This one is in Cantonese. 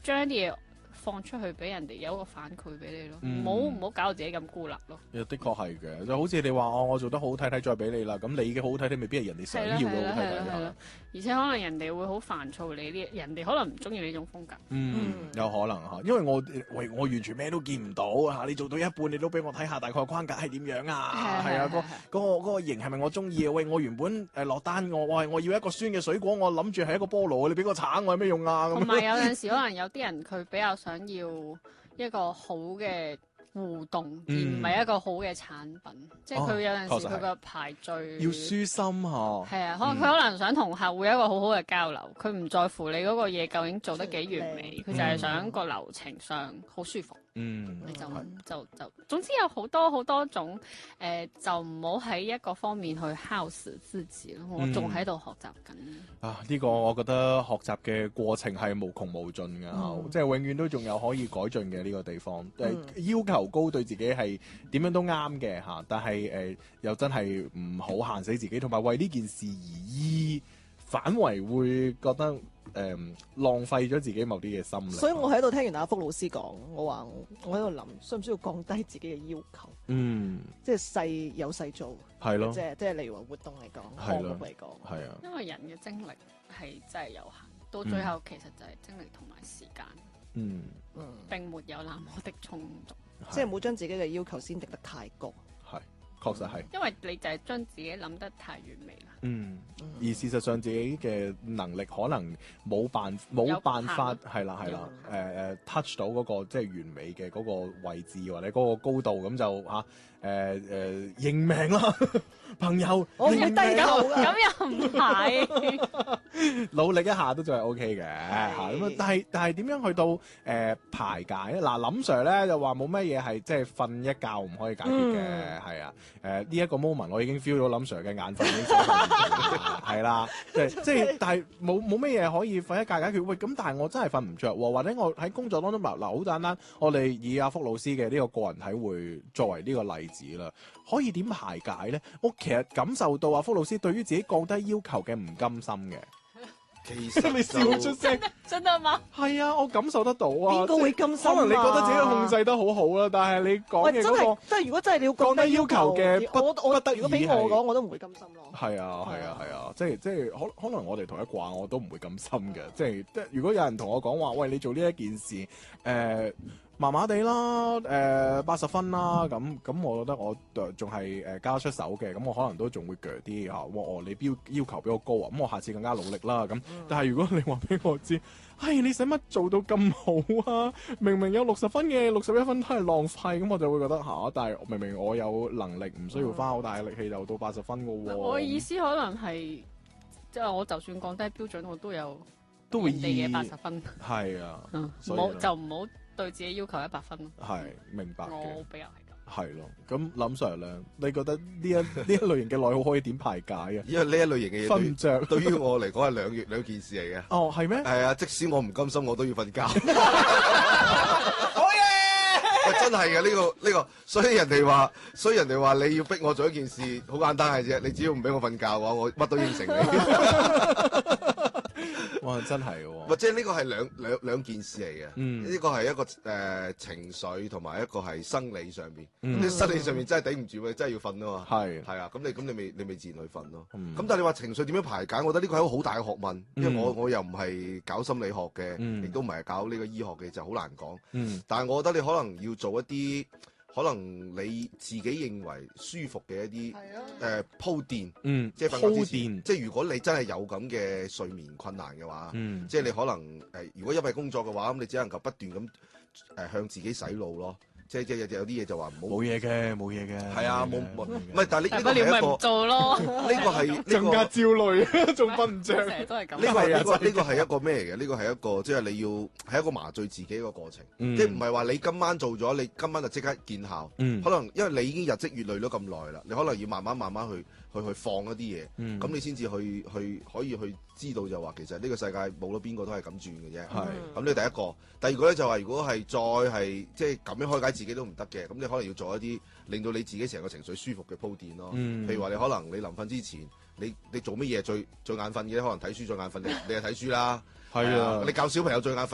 將一啲嘢放出去俾人哋，有一個反饋俾你咯，唔好搞到自己咁孤立咯。 的確係嘅，就好似你話我做得好好睇睇再俾你啦，咁你嘅好好睇睇未必係人哋想要嘅好睇睇。 而且可能人哋會好煩躁你呢，人哋可能唔中意你呢種風格。 有可能嚇，因為我完全咩都見唔到嚇，你做到一半你都俾我睇下大概框架係點樣啊？係啊，嗰個型係咪我中意啊？喂，我原本落單我要一個酸嘅水果，我諗住係一個菠蘿，你俾個橙我有咩用啊？ 同埋有陣時可能有啲人佢比較想要一個好嘅互動，而唔係一個好嘅產品。即係佢有陣時佢個排序要舒心嚇。 係啊，可能想同客戶有一個好好嘅交流，佢唔在乎你嗰個嘢究竟做得幾完美，佢就係想個流程上好舒服。你就總之有好多種就唔好喺一個方面去耗死自己咯。我仲喺度學習緊。 呢個我覺得學習嘅過程係無窮無盡㗎，即係永遠都仲有可以改進嘅呢個地方。要求高對自己係點樣都啱嘅嚇，但係又真係唔好限死自己，同埋為呢件事而醫，反為會覺得浪費咗自己某啲嘅心力。 所以我喺度聽完阿福老師講，我話我喺度諗，需唔需要降低自己嘅要求？即係細有細做， 係咯， 即係例如話活動嚟講，項目嚟講， 係啊。 因為人嘅精力係真係有限，到最後其實就係精力同埋時間，並沒有那麼的充足。 即係唔好將自己嘅要求先定得太高。 係，確實係。 因為你就係將自己諗得太完美啦。 而事實上自己嘅能力可能冇辦法係啦touch 到嗰個即係完美嘅嗰個位置或者嗰個高度，咁就認命啦，朋友。 我唔會低頭㗎， 咁又唔係。 努力一下都仲係 OK 嘅嚇，咁但係點樣去到排解咧？嗱，林 Sir 咧就話冇乜嘢係即係瞓一覺唔可以解決嘅，係啊，呢一個 moment 我已經 feel 到林 Sir 嘅眼瞓已經係啦，即係但係冇乜嘢可以瞓一覺解決。喂，咁但係我真係瞓唔着喎，或者我喺工作當中嗱好簡單，我哋以阿福老師嘅呢個個人體會作為呢個例子啦，可以點排解咧？我其實感受到阿福老師對於自己降低要求嘅唔甘心嘅。 其實你笑出聲， 真的嗎？ 係啊，我感受得到啊。 邊個會甘心啊？ 可能你覺得自己控制得好好啦，但係你講嘅嗰個， 即係如果真係你要降低要求嘅不得已， 如果俾我講，我都唔會甘心咯。 係啊，即係可能我哋同一掛，我都唔會甘心嘅。即係如果有人同我講話，喂，你做呢一件事，麻麻地啦，80分啦，咁我覺得我仲係交出手嘅，咁我可能都仲會鋸啲嚇。你要求比我高啊，咁我下次更加努力啦。咁但係如果你話俾我知，你使乜做到咁好啊？明明有60分嘅61分都係浪費，咁我就會覺得但係明明我有能力，唔需要花好大嘅力氣就到80分嘅喎。 我意思可能係即係我就算降低標準，我都會人哋嘅80分。係啊，唔好對自己要求100分咯。 係明白嘅。 我比較係咁。 係咯，咁林 Sir 咧，你覺得呢一類型嘅內耗可以點排解啊？ 因為呢一類型嘅嘢瞓唔着， 對於我嚟講係兩件事嚟嘅。 哦，係咩？ 係啊，即使我唔甘心，我都要瞓覺。 好嘢！ 喂，真係嘅呢個，所以人哋話你要逼我做一件事，好簡單嘅啫。你只要唔俾我瞓覺嘅話，我乜都應承你。 哇，真係喎！ 或者呢個係兩件事嚟嘅，呢個係一個情緒同埋一個係生理上邊。咁你生理上面真係頂唔住，你真係要瞓啊嘛。係啊，咁你咪自然去瞓咯。咁但係你話情緒點樣排解？我覺得呢個係一個好大嘅學問，因為我又唔係搞心理學嘅，亦都唔係搞呢個醫學嘅，就好難講。但係我覺得你可能要做一啲。可能你自己認為舒服嘅一啲鋪墊，即係瞓覺之前，即係如果你真係有咁嘅睡眠困難嘅話，即係你可能如果因為工作嘅話，咁你只能夠不斷咁向自己洗腦咯。即係有啲嘢就話唔好。冇嘢嘅。係啊，冇唔係，但係呢個係一個唔做咯。 呢個係更加焦慮，仲瞓唔着。 成日都係咁。 呢個係一個咩嚟嘅？呢個係一個即係你要係一個麻醉自己嘅過程，即係唔係話你今晚做咗，你今晚就即刻見效。可能因為你已經日積月累咗咁耐啦，你可能要慢慢去放一啲嘢，咁你先至可以去知道就話其實呢個世界冇咗邊個都係咁轉嘅啫。咁呢第一個，第二個咧就話如果係再係即係咁樣開解自己都唔得嘅，咁你可能要做一啲令到你自己成個情緒舒服嘅鋪墊咯。譬如話你可能你臨瞓之前，你做乜嘢最眼瞓嘅？可能睇書最眼瞓，你係睇書啦。係啊，你教小朋友最眼瞓。